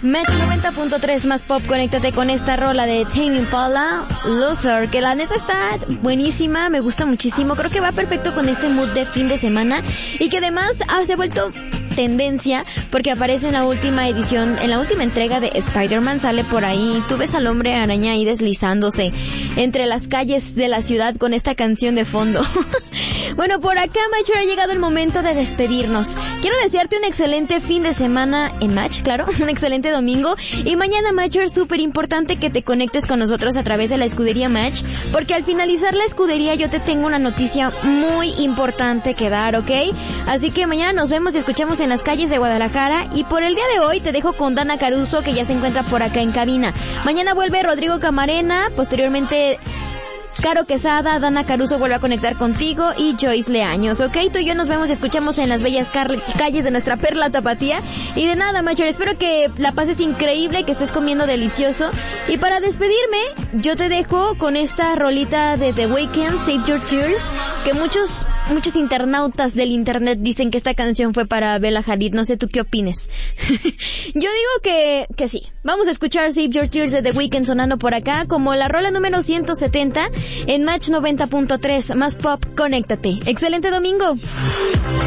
Match 90.3 más pop, conéctate con esta rola de Tame Impala, Loser, que la neta está buenísima, me gusta muchísimo, creo que va perfecto con este mood de fin de semana y que además se ha vuelto tendencia porque aparece en la última edición, en la última entrega de Spider-Man, sale por ahí, tú ves al hombre araña ahí deslizándose entre las calles de la ciudad con esta canción de fondo. Bueno, por acá, Matcher, ha llegado el momento de despedirnos. Quiero desearte un excelente fin de semana en Match, claro, un excelente domingo. Y mañana, Matcher, súper importante que te conectes con nosotros a través de la escudería Match, porque al finalizar la escudería yo te tengo una noticia muy importante que dar, ¿ok? Así que mañana nos vemos y escuchamos en las calles de Guadalajara. Y por el día de hoy te dejo con Dana Caruso, que ya se encuentra por acá en cabina. Mañana vuelve Rodrigo Camarena, posteriormente Caro Quesada, Dana Caruso vuelve a conectar contigo y Joyce Leaños, ¿ok? Tú y yo nos vemos y escuchamos en las bellas calles de nuestra perla tapatía. Y de nada, Mayor, espero que la pases increíble, que estés comiendo delicioso. Y para despedirme, yo te dejo con esta rolita de The Weeknd, Save Your Tears, que muchos internautas del internet dicen que esta canción fue para Bella Hadid. No sé tú qué opines. Yo digo que sí. Vamos a escuchar Save Your Tears de The Weeknd sonando por acá como la rola número 170 en Match 90.3 más pop, conéctate. Excelente domingo.